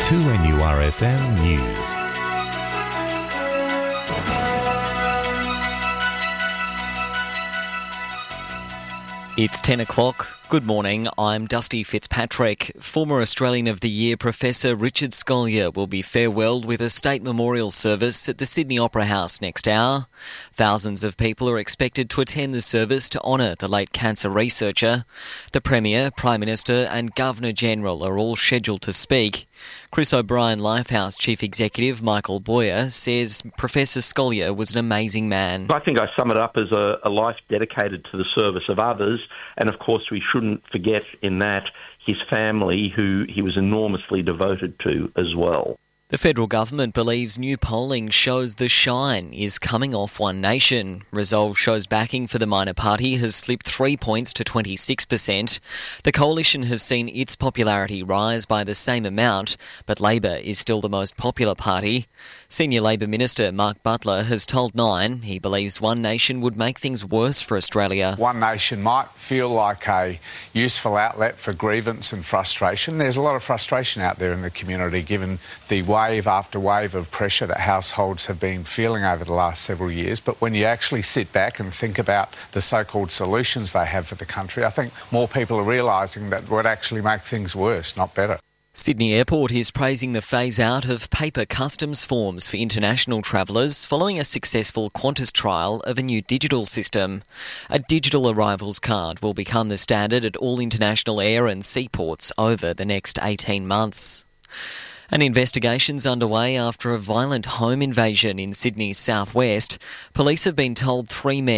2NURFM News. It's 10 o'clock. Good morning, I'm Dusty Fitzpatrick. Former Australian of the Year Professor Richard Scolyer will be farewelled with a state memorial service at the Sydney Opera House next hour. Thousands of people are expected to attend the service to honour the late cancer researcher. The Premier, Prime Minister and Governor-General are all scheduled to speak. Chris O'Brien Lifehouse Chief Executive Michael Boyer says Professor Scolyer was an amazing man. I think I sum it up as a life dedicated to the service of others, and of course we shouldn't forget in that his family, who he was enormously devoted to as well. The federal government believes new polling shows the shine is coming off One Nation. Resolve shows backing for the minor party has slipped 3 points to 26%. The coalition has seen its popularity rise by the same amount, but Labor is still the most popular party. Senior Labor Minister Mark Butler has told Nine he believes One Nation would make things worse for Australia. One Nation might feel like a useful outlet for grievance and frustration. There's a lot of frustration out there in the community given the wave after wave of pressure that households have been feeling over the last several years. But when you actually sit back and think about the so-called solutions they have for the country, I think more people are realising that would actually make things worse, not better. Sydney Airport is praising the phase-out of paper customs forms for international travellers following a successful Qantas trial of a new digital system. A digital arrivals card will become the standard at all international air and seaports over the next 18 months. An investigation's underway after a violent home invasion in Sydney's southwest. Police have been told 3 men